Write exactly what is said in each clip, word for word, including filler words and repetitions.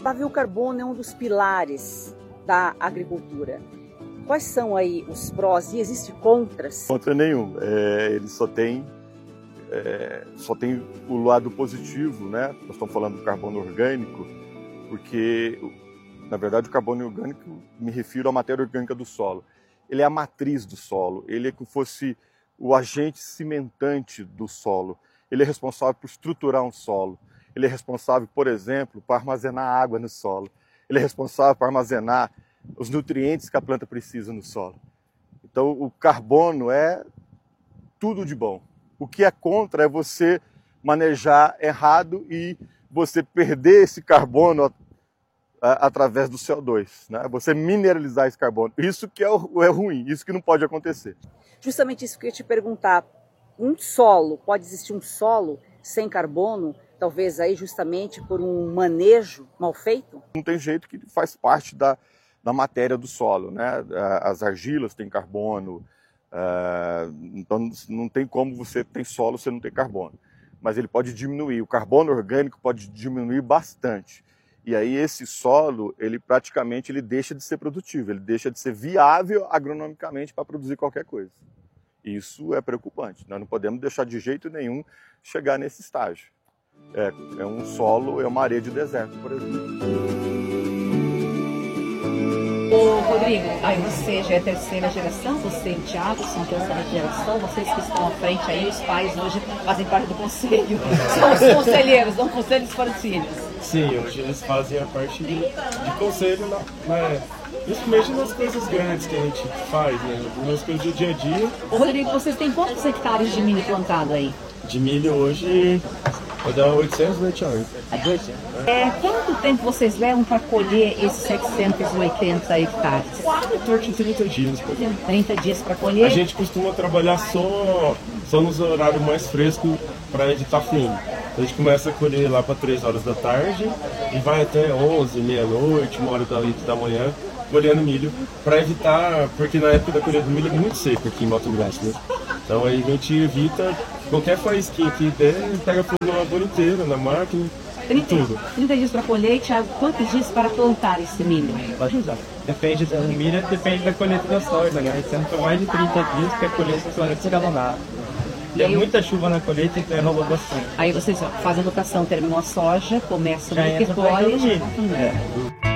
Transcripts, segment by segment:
Davi, o carbono é um dos pilares da agricultura. Quais são aí os prós e existem contras? Contra nenhum. É, ele só tem, é, só tem o lado positivo, né? Nós estamos falando do carbono orgânico, porque, na verdade, o carbono orgânico, me refiro à matéria orgânica do solo. Ele é a matriz do solo, ele é como se fosse o agente cimentante do solo. Ele é responsável por estruturar um solo. Ele é responsável, por exemplo, por armazenar água no solo. Ele é responsável por armazenar os nutrientes que a planta precisa no solo. Então, o carbono é tudo de bom. O que é contra é você manejar errado e você perder esse carbono através do C O dois, né? Você mineralizar esse carbono. Isso que é, o, é ruim, isso que não pode acontecer. Justamente isso que eu ia te perguntar. Um solo, pode existir um solo sem carbono, talvez aí justamente por um manejo mal feito? Não tem jeito, que faz parte da, da matéria do solo, né? As argilas têm carbono, uh, então não tem como você ter solo se não tem carbono. Mas ele pode diminuir, o carbono orgânico pode diminuir bastante. E aí esse solo, ele praticamente ele deixa de ser produtivo, ele deixa de ser viável agronomicamente para produzir qualquer coisa. Isso é preocupante, nós não podemos deixar de jeito nenhum chegar nesse estágio. É, é um solo, é uma areia de deserto, por exemplo. Ô Rodrigo, aí você já é terceira geração, você e o Thiago são terceira geração, vocês que estão à frente aí, os pais hoje fazem parte do conselho, são os conselheiros, são conselhos para os filhos. Sim, hoje eles fazem a parte de, de conselho, na, na, principalmente nas coisas grandes que a gente faz, né? Nas coisas do dia a dia. Ô Rodrigo, vocês têm quantos hectares de milho plantado aí? De milho hoje, vou dar oitocentos hectares. É, quanto tempo vocês levam para colher esses setecentos e oitenta hectares? Em torno de trinta dias. trinta dias para colher? A gente costuma trabalhar só, só nos horários mais frescos para editar fino. A gente começa a colher lá para três horas da tarde e vai até onze, meia-noite, uma hora da, da manhã, colhendo milho, para evitar, porque na época da colheita do milho é muito seco aqui em Mato Grosso, né? Então aí a gente evita qualquer faísquinha que der, pega fogo na lavoura inteira, na máquina, trinta, tudo. trinta dias para colher, Thiago, quantos dias para plantar esse milho? Pode usar. Depende do milho, depende da colheita da soja, né? Então mais de trinta dias que a colheita da soja será nada. E é muita chuva na colheita, então enrola bastante. Aí vocês fazem a rotação, terminam a soja, começam Já o milho, colhe. É.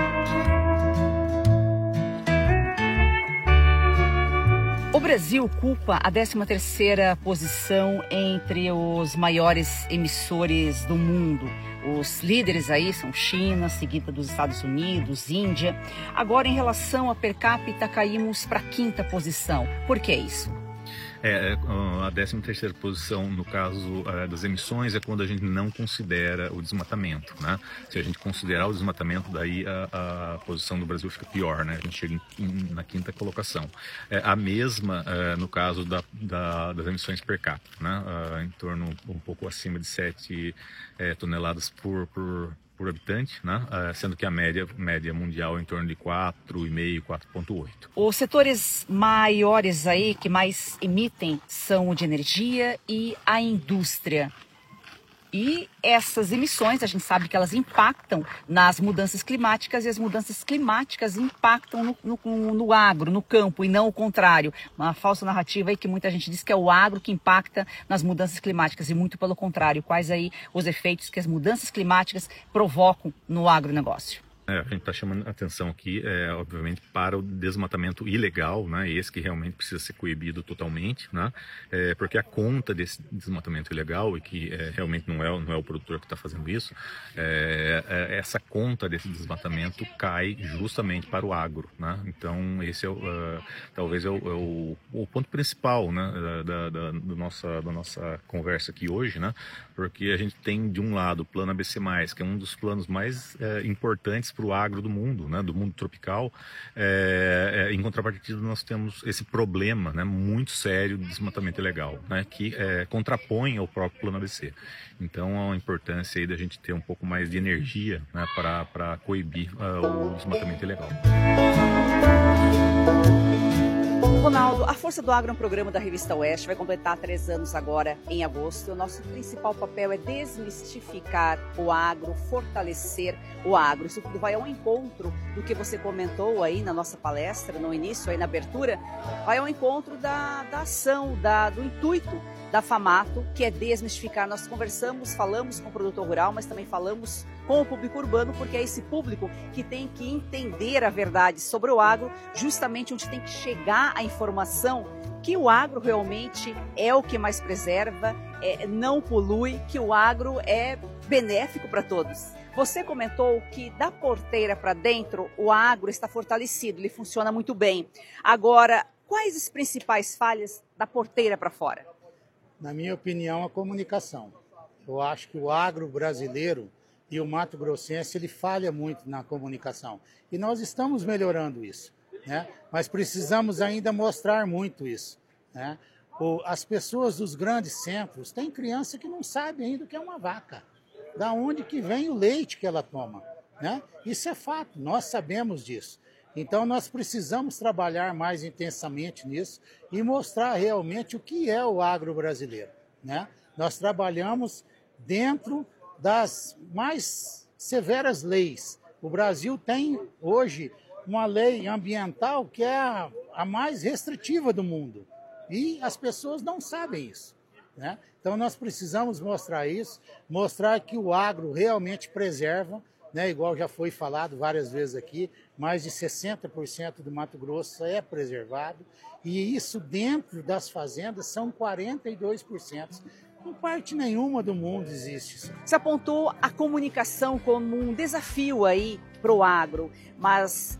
O Brasil ocupa a décima terceira posição entre os maiores emissores do mundo. Os líderes aí são China, seguida dos Estados Unidos, Índia. Agora, em relação a per capita, caímos para a quinta posição. Por que isso? É, a décima terceira posição, no caso das emissões, é quando a gente não considera o desmatamento, né? Se a gente considerar o desmatamento, daí a, a posição do Brasil fica pior, né? A gente chega em, na quinta colocação. É a mesma é, no caso da, da, das emissões per capita, né? É, em torno um pouco acima de sete é, toneladas por, por por habitante, né? Uh, sendo que a média, média mundial é em torno de quatro vírgula cinco, quatro vírgula oito. Os setores maiores aí que mais emitem são o de energia e a indústria. E essas emissões, a gente sabe que elas impactam nas mudanças climáticas e as mudanças climáticas impactam no, no, no agro, no campo, e não o contrário. Uma falsa narrativa aí que muita gente diz que é o agro que impacta nas mudanças climáticas e muito pelo contrário. Quais aí os efeitos que as mudanças climáticas provocam no agronegócio? É, a gente está chamando a atenção aqui, é, obviamente, para o desmatamento ilegal, né? Esse que realmente precisa ser coibido totalmente, né? É, porque a conta desse desmatamento ilegal, e que é, realmente não é, não é o produtor que está fazendo isso, é, é, essa conta desse desmatamento cai justamente para o agro, né? Então, esse é o, uh, talvez é, o, é o, o ponto principal, né? da, da, da, nossa, da nossa conversa aqui hoje, né? Porque a gente tem, de um lado, o Plano A B C mais, que é um dos planos mais é, importantes para o agro do mundo, né, do mundo tropical. É, é, em contrapartida, nós temos esse problema, né, muito sério de desmatamento ilegal, né, que é, contrapõe ao próprio Plano A B C. Então, há uma importância aí da gente ter um pouco mais de energia, né, para coibir uh, o desmatamento ilegal. Ronaldo, a Força do Agro é um programa da Revista Oeste, vai completar três anos agora em agosto. O nosso principal papel é desmistificar o agro, fortalecer o agro. Isso tudo vai ao encontro do que você comentou aí na nossa palestra, no início, aí na abertura, vai ao encontro da, da ação, da, do intuito da FAMATO, que é desmistificar. Nós conversamos, falamos com o produtor rural, mas também falamos com o público urbano, porque é esse público que tem que entender a verdade sobre o agro, justamente onde tem que chegar a informação que o agro realmente é o que mais preserva, é, não polui, que o agro é benéfico para todos. Você comentou que da porteira para dentro o agro está fortalecido, ele funciona muito bem. Agora, quais as principais falhas da porteira para fora? Na minha opinião, a comunicação. Eu acho que o agro brasileiro e o Mato Grossense, ele falha muito na comunicação. E nós estamos melhorando isso, né? Mas precisamos ainda mostrar muito isso, né? O, as pessoas dos grandes centros, tem criança que não sabe ainda o que é uma vaca. Da onde que vem o leite que ela toma, né? Isso é fato, nós sabemos disso. Então nós precisamos trabalhar mais intensamente nisso e mostrar realmente o que é o agro brasileiro, né? Nós trabalhamos dentro das mais severas leis. O Brasil tem hoje uma lei ambiental que é a, a mais restritiva do mundo e as pessoas não sabem isso, né? Então nós precisamos mostrar isso, mostrar que o agro realmente preserva, né? Igual já foi falado várias vezes aqui, mais de sessenta por cento do Mato Grosso é preservado e isso dentro das fazendas são quarenta e dois por cento. Em parte nenhuma do mundo existe isso. Você apontou a comunicação como um desafio aí para o agro, mas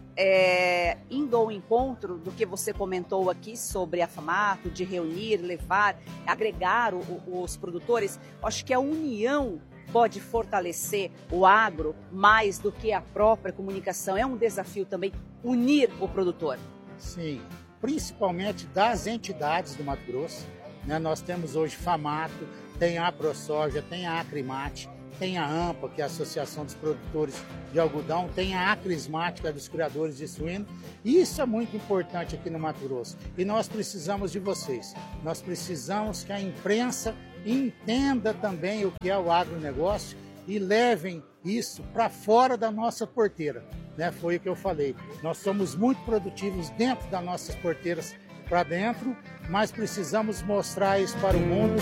é, indo ao encontro do que você comentou aqui sobre a FAMATO, de reunir, levar, agregar o, o, os produtores, acho que a união pode fortalecer o agro mais do que a própria comunicação. É um desafio também unir o produtor. Sim, principalmente das entidades do Mato Grosso. Né? Nós temos hoje FAMATO, tem a AproSoja, tem a Acrimate, tem a AMPA, que é a Associação dos Produtores de Algodão, tem a Acrismate, que é dos criadores de suíno. Isso é muito importante aqui no Mato Grosso. E nós precisamos de vocês. Nós precisamos que a imprensa entenda também o que é o agronegócio e levem isso para fora da nossa porteira. Né? Foi o que eu falei. Nós somos muito produtivos dentro das nossas porteiras para dentro, mas precisamos mostrar isso para o mundo.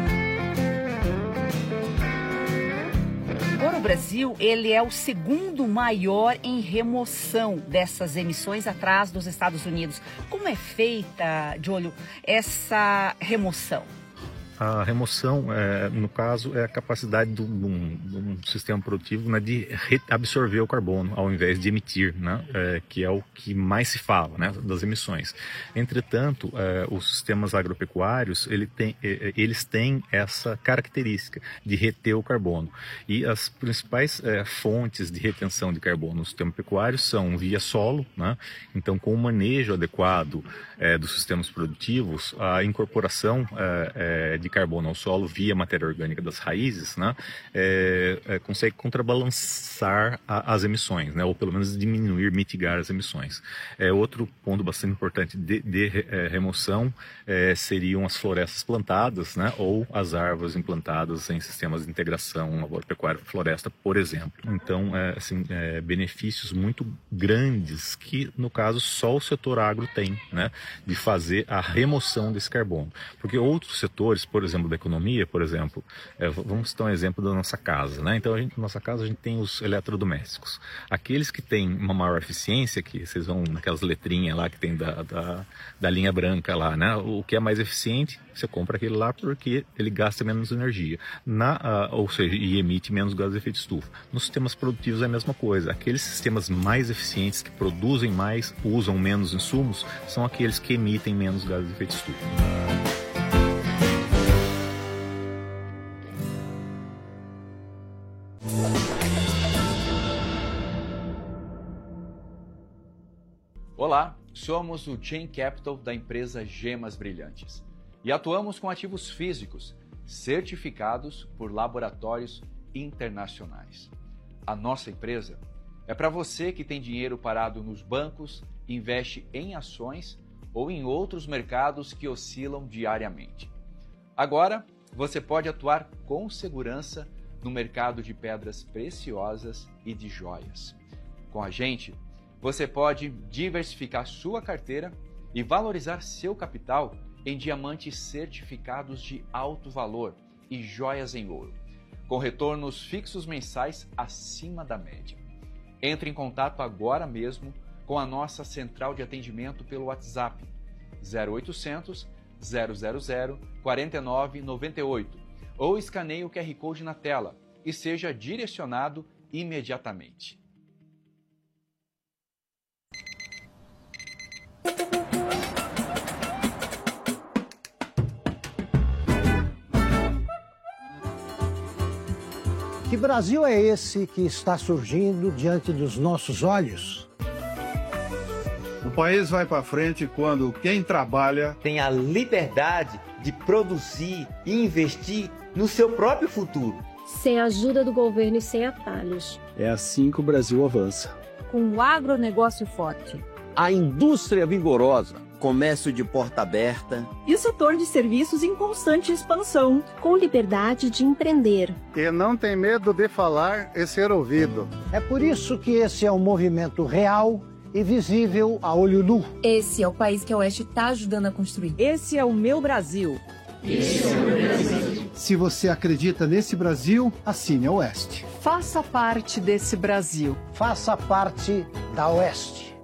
Agora o Brasil, ele é o segundo maior em remoção dessas emissões atrás dos Estados Unidos. Como é feita, Júlio, essa remoção? A remoção, é, no caso, é a capacidade de um, de um sistema produtivo, né, de absorver o carbono ao invés de emitir, né, é, que é o que mais se fala, né, das emissões. Entretanto, é, os sistemas agropecuários ele tem, é, eles têm essa característica de reter o carbono. E as principais é, fontes de retenção de carbono no sistema pecuário são via solo, né, então com o manejo adequado é, dos sistemas produtivos, a incorporação é, é, de carbono ao solo via matéria orgânica das raízes, né, é, é, consegue contrabalançar a, as emissões, né, ou pelo menos diminuir, mitigar as emissões. É, outro ponto bastante importante de, de é, remoção é, seriam as florestas plantadas, né, ou as árvores implantadas em sistemas de integração lavoura-pecuária-floresta, por exemplo. Então, é, assim, é, benefícios muito grandes que, no caso, só o setor agro tem, né, de fazer a remoção desse carbono. Porque outros setores, por exemplo, da economia, por exemplo, é, vamos citar um exemplo da nossa casa, né? Então, a gente, na nossa casa, a gente tem os eletrodomésticos. Aqueles que têm uma maior eficiência, que vocês vão naquelas letrinhas lá que tem da, da, da linha branca lá, né? O que é mais eficiente, você compra aquele lá porque ele gasta menos energia, na, uh, ou seja, e emite menos gases de efeito estufa. Nos sistemas produtivos é a mesma coisa. Aqueles sistemas mais eficientes, que produzem mais, usam menos insumos, são aqueles que emitem menos gases de efeito estufa. Olá, somos o Chain Capital da empresa Gemas Brilhantes e atuamos com ativos físicos certificados por laboratórios internacionais. A nossa empresa é para você que tem dinheiro parado nos bancos, investe em ações ou em outros mercados que oscilam diariamente. Agora, você pode atuar com segurança no mercado de pedras preciosas e de joias. Com a gente, você pode diversificar sua carteira e valorizar seu capital em diamantes certificados de alto valor e joias em ouro, com retornos fixos mensais acima da média. Entre em contato agora mesmo com a nossa central de atendimento pelo WhatsApp zero oitocentos, zero zero zero, quatro nove nove oito ou escaneie o Q R Code na tela e seja direcionado imediatamente. Que Brasil é esse que está surgindo diante dos nossos olhos? O país vai para frente quando quem trabalha tem a liberdade de produzir e investir no seu próprio futuro. Sem a ajuda do governo e sem atalhos. É assim que o Brasil avança. Com o agronegócio forte. A indústria vigorosa. Comércio de porta aberta. E o setor de serviços em constante expansão. Com liberdade de empreender. E não tem medo de falar e ser ouvido. É por isso que esse é um movimento real e visível a olho nu. Esse é o país que a Oeste está ajudando a construir. Esse é o meu Brasil. Esse é o meu Brasil. Se você acredita nesse Brasil, assine a Oeste. Faça parte desse Brasil. Faça parte da Oeste.